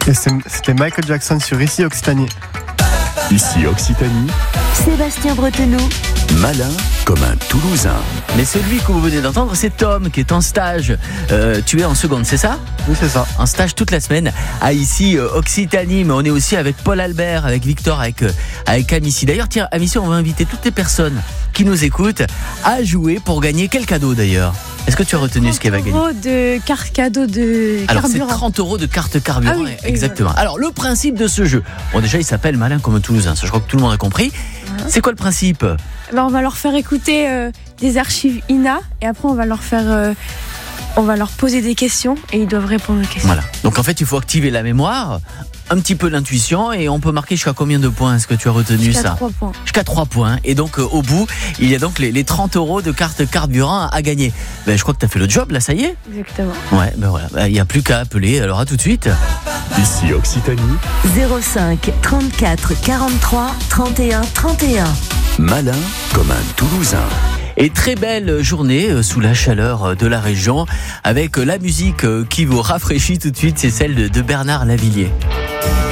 Et c'était Michael Jackson sur Ici Occitanie. Ici Occitanie, Sébastien Bretenou. malin comme un Toulousain. Mais celui que vous venez d'entendre, c'est Tom qui est en stage. Tu es en seconde, c'est ça ? Oui, c'est ça. En stage toute la semaine à ici Occitanie, mais on est aussi avec Paul Albert, avec Victor, avec Amici. D'ailleurs, tiens, Amici, on va inviter toutes les personnes qui nous écoutent à jouer pour gagner quel cadeau d'ailleurs ? Est-ce que tu as retenu ce qu'elle va gagner ? 30 € de carte cadeau de Alors c'est carburant. 30 € de carte carburant, Ah oui, exactement. Alors le principe de ce jeu, bon déjà il s'appelle Malin comme un Toulousain, ça je crois que tout le monde a compris. C'est quoi le principe ? Ben, on va leur faire écouter des archives INA et après on va leur poser des questions et ils doivent répondre aux questions. Voilà. Donc en fait il faut activer la mémoire, un petit peu l'intuition et on peut marquer jusqu'à combien de points ? Est-ce que tu as retenu Jusqu'à ça ? 3 points. Jusqu'à 3 points. Et donc au bout, il y a donc les 30 € de carte carburant à gagner. Ben, je crois que tu as fait le job là, ça y est ? Exactement. Ouais, ben voilà. Ben, il n'y a plus qu'à appeler. Alors à tout de suite. Ici Occitanie, 05 34 43 31 31. malin comme un Toulousain. Et très belle journée sous la chaleur de la région avec la musique qui vous rafraîchit tout de suite, c'est celle de Bernard Lavilliers.